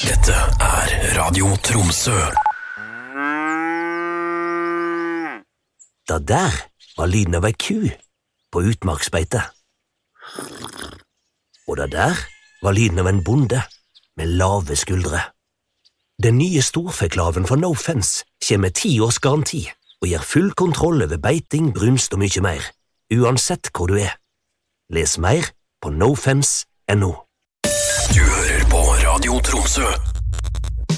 Dette Radio Tromsø. Det der var lyden av ei ku på utmarksbeite. Og det der var lyden av en bonde med lave skuldre. Den nye storfeklaven fra No Fence kommer med 10 års garanti og gir full kontroll over beiting, brunst og mye mer, uansett hvor du er. Les mer på nofence.no. Du hører på Radio Tromsø.